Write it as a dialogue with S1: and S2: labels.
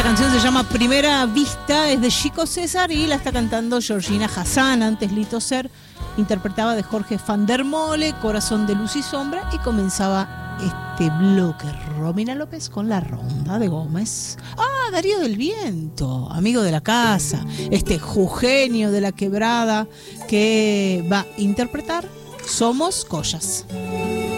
S1: canción se llama Primera Vista, es de Chico César y la está cantando Georgina Hassan. Antes Lito Ser interpretaba de Jorge van der Mole, Corazón de Luz y Sombra, y comenzaba este bloque Romina López con La Ronda de Gómez. Ah, Darío del Viento, amigo de la casa, este jujeño de la quebrada que va a interpretar Somos Collas.